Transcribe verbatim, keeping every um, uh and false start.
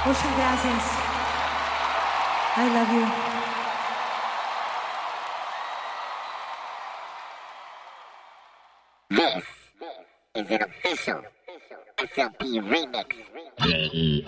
Muchas gracias. I love you. This is an official S L P remix.